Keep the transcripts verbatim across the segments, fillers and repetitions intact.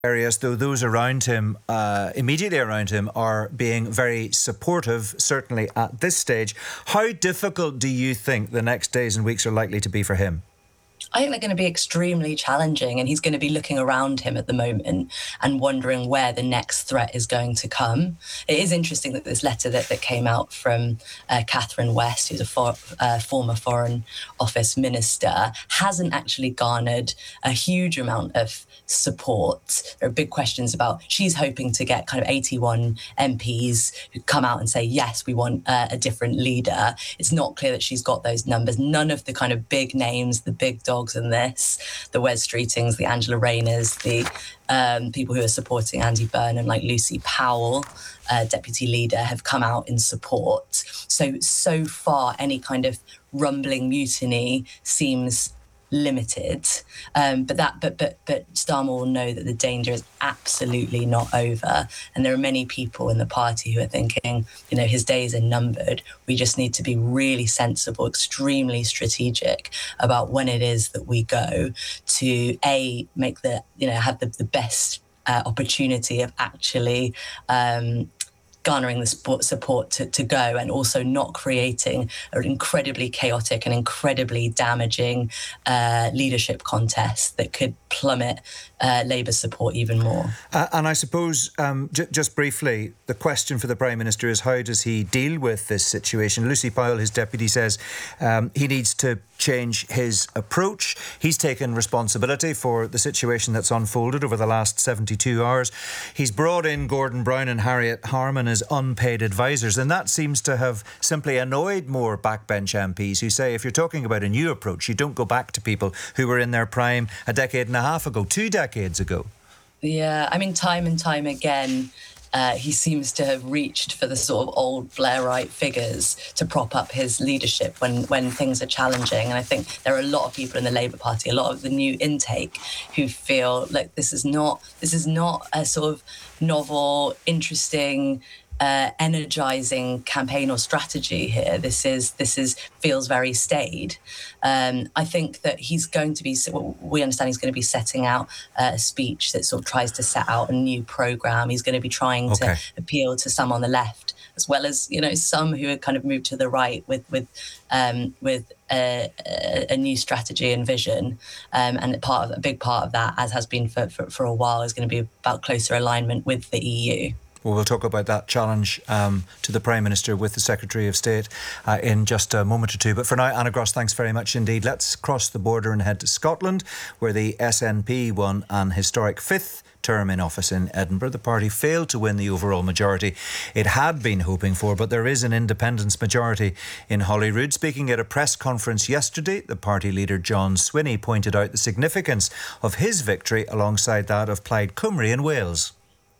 areas, though those around him, uh, immediately around him, are being very supportive, certainly at this stage. How difficult do you think the next days and weeks are likely to be for him? I think they're going to be extremely challenging, and he's going to be looking around him at the moment and wondering where the next threat is going to come. It is interesting that this letter that, that came out from uh, Catherine West, who's a for, uh, former Foreign Office minister, hasn't actually garnered a huge amount of support. There are big questions about, she's hoping to get kind of eighty-one M Ps who come out and say, yes, we want uh, a different leader. It's not clear that she's got those numbers. None of the kind of big names, the big dogs in this, the Wes Streetings, the Angela Rayners, the um, people who are supporting Andy Burnham, like Lucy Powell, uh, deputy leader, have come out in support. So, so far, any kind of rumbling mutiny seems limited, um, but that, but but but Starmer will know that the danger is absolutely not over, and there are many people in the party who are thinking, you know, his days are numbered. We just need to be really sensible, extremely strategic about when it is that we go to a make the you know have the the best uh, opportunity of actually. Um, garnering the support, support to, to go, and also not creating an incredibly chaotic and incredibly damaging uh, leadership contest that could plummet uh, Labour's support even more. Uh, and I suppose, um, j- just briefly, the question for the Prime Minister is, how does he deal with this situation? Lucy Powell, his deputy, says um, he needs to change his approach. He's taken responsibility for the situation that's unfolded over the last seventy-two hours. He's brought in Gordon Brown and Harriet Harman as unpaid advisors, and that seems to have simply annoyed more backbench M Ps who say, if you're talking about a new approach, you don't go back to people who were in their prime a decade and a half ago, two decades ago. Yeah, I mean, time and time again, Uh, he seems to have reached for the sort of old Blairite figures to prop up his leadership when, when things are challenging. And I think there are a lot of people in the Labour Party, a lot of the new intake, who feel like this is not this is not a sort of novel, interesting, uh, energising campaign or strategy here. This is this is feels very staid. Um, I think that he's going to be. We understand he's going to be setting out uh, a speech that sort of tries to set out a new programme. He's going to be trying okay. to appeal to some on the left, as well as, you know, some who have kind of moved to the right with with um, with a, a, a new strategy and vision. Um, and part of a big part of that, as has been for, for for a while, is going to be about closer alignment with the E U. Well, we'll talk about that challenge um, to the Prime Minister with the Secretary of State uh, in just a moment or two. But for now, Anna Gross, thanks very much indeed. Let's cross the border and head to Scotland, where the S N P won an historic fifth term in office in Edinburgh. The party failed to win the overall majority it had been hoping for, but there is an independence majority in Holyrood. Speaking at a press conference yesterday, the party leader John Swinney pointed out the significance of his victory alongside that of Plaid Cymru in Wales.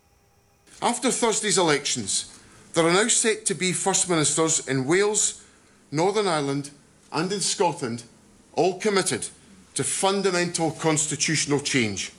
After Thursday's elections, there are now set to be First Ministers in Wales, Northern Ireland and in Scotland, all committed to fundamental constitutional change.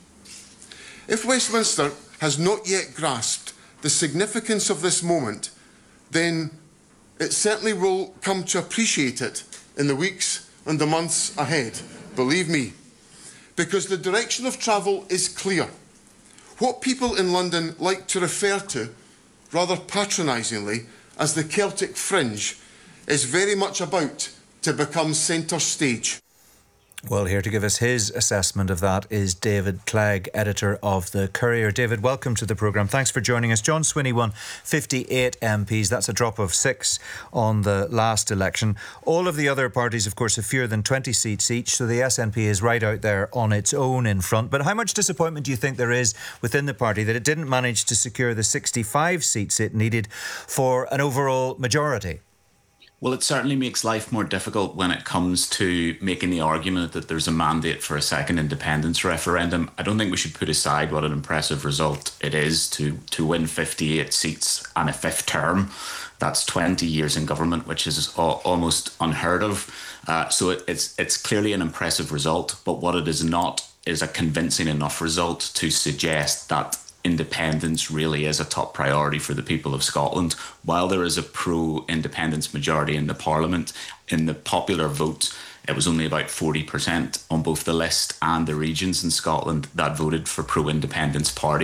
If Westminster has not yet grasped the significance of this moment, then it certainly will come to appreciate it in the weeks and the months ahead, believe me, because the direction of travel is clear. What people in London like to refer to, rather patronisingly, as the Celtic fringe, is very much about to become centre stage. Well, here to give us his assessment of that is David Clegg, editor of The Courier. David, welcome to the programme. Thanks for joining us. John Swinney won fifty-eight M Ps. That's a drop of six on the last election. All of the other parties, of course, have fewer than twenty seats each, so the S N P is right out there on its own in front. But how much disappointment do you think there is within the party that it didn't manage to secure the sixty-five seats it needed for an overall majority? Well, it certainly makes life more difficult when it comes to making the argument that there's a mandate for a second independence referendum. I don't think we should put aside what an impressive result it is to, to win fifty-eight seats and a fifth term. That's twenty years in government, which is a- almost unheard of. Uh, so it, it's it's clearly an impressive result, but what it is not is a convincing enough result to suggest that independence really is a top priority for the people of Scotland. While there is a pro-independence majority in the Parliament, in the popular vote, it was only about forty percent on both the list and the regions in Scotland that voted for pro-independence parties.